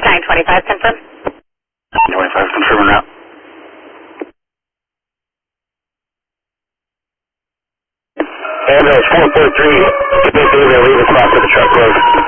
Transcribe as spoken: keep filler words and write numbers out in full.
nine twenty-five, confirm. nine twenty-five, confirming route. Ambulance four four three, leave across to the truck road.